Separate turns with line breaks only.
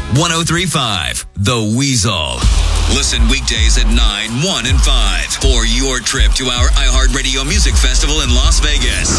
103.5 The Weasel. Listen weekdays at 9, 1, and 5 for your trip to our iHeartRadio Music Festival in Las Vegas.